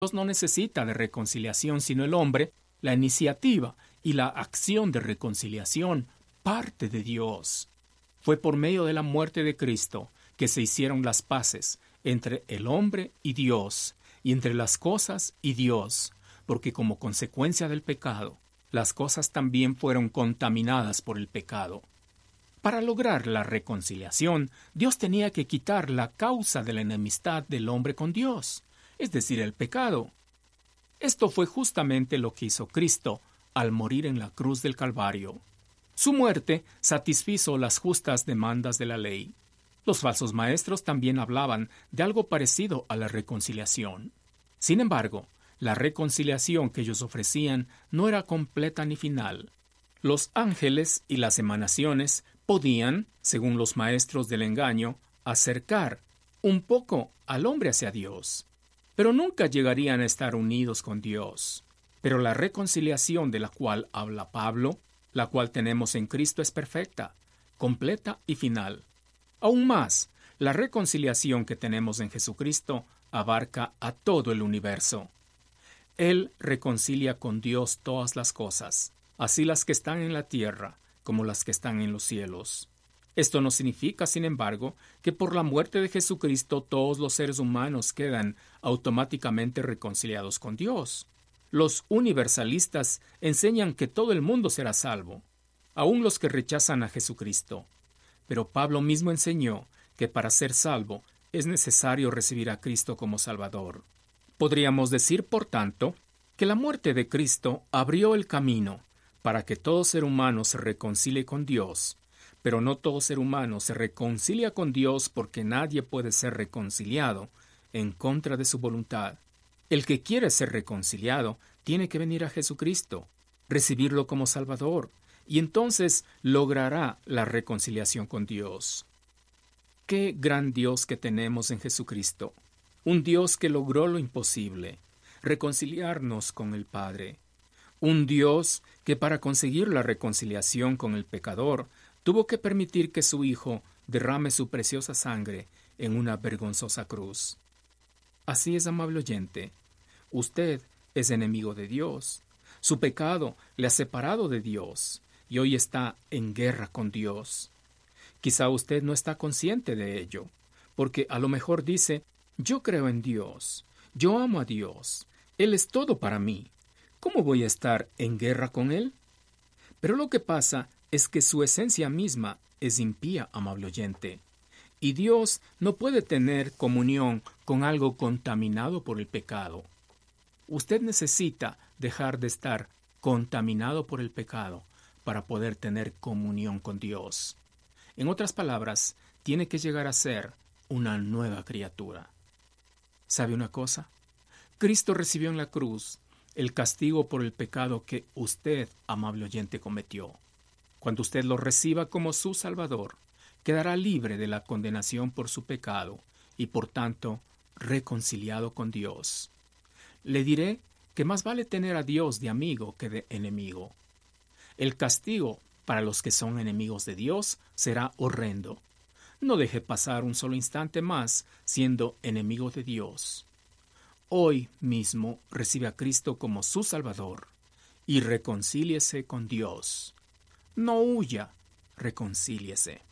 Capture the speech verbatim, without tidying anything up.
Dios no necesita de reconciliación, sino el hombre. La iniciativa y la acción de reconciliación parte de Dios. Fue por medio de la muerte de Cristo que se hicieron las paces entre el hombre y Dios, y entre las cosas y Dios, porque como consecuencia del pecado, las cosas también fueron contaminadas por el pecado. Para lograr la reconciliación, Dios tenía que quitar la causa de la enemistad del hombre con Dios, es decir, el pecado. Esto fue justamente lo que hizo Cristo al morir en la cruz del Calvario. Su muerte satisfizo las justas demandas de la ley. Los falsos maestros también hablaban de algo parecido a la reconciliación. Sin embargo, la reconciliación que ellos ofrecían no era completa ni final. Los ángeles y las emanaciones podían, según los maestros del engaño, acercar un poco al hombre hacia Dios, pero nunca llegarían a estar unidos con Dios. Pero la reconciliación de la cual habla Pablo, la cual tenemos en Cristo, es perfecta, completa y final. Aún más, la reconciliación que tenemos en Jesucristo abarca a todo el universo. Él reconcilia con Dios todas las cosas, así las que están en la tierra como las que están en los cielos. Esto no significa, sin embargo, que por la muerte de Jesucristo todos los seres humanos quedan automáticamente reconciliados con Dios. Los universalistas enseñan que todo el mundo será salvo, aun los que rechazan a Jesucristo. Pero Pablo mismo enseñó que para ser salvo es necesario recibir a Cristo como Salvador. Podríamos decir, por tanto, que la muerte de Cristo abrió el camino para que todo ser humano se reconcilie con Dios, pero no todo ser humano se reconcilia con Dios porque nadie puede ser reconciliado en contra de su voluntad. El que quiere ser reconciliado tiene que venir a Jesucristo, recibirlo como Salvador, y entonces logrará la reconciliación con Dios. ¡Qué gran Dios que tenemos en Jesucristo! Un Dios que logró lo imposible, reconciliarnos con el Padre. Un Dios que para conseguir la reconciliación con el pecador tuvo que permitir que su Hijo derrame su preciosa sangre en una vergonzosa cruz. Así es, amable oyente. Usted es enemigo de Dios. Su pecado le ha separado de Dios y hoy está en guerra con Dios. Quizá usted no está consciente de ello, porque a lo mejor dice: yo creo en Dios, yo amo a Dios, Él es todo para mí. ¿Cómo voy a estar en guerra con Él? Pero lo que pasa es que su esencia misma es impía, amable oyente. Y Dios no puede tener comunión con algo contaminado por el pecado. Usted necesita dejar de estar contaminado por el pecado para poder tener comunión con Dios. En otras palabras, tiene que llegar a ser una nueva criatura. ¿Sabe una cosa? Cristo recibió en la cruz el castigo por el pecado que usted, amable oyente, cometió. Cuando usted lo reciba como su Salvador, quedará libre de la condenación por su pecado y, por tanto, reconciliado con Dios. Le diré que más vale tener a Dios de amigo que de enemigo. El castigo para los que son enemigos de Dios será horrendo. No deje pasar un solo instante más siendo enemigo de Dios. Hoy mismo recibe a Cristo como su Salvador y reconcíliese con Dios. No huya, reconcíliese.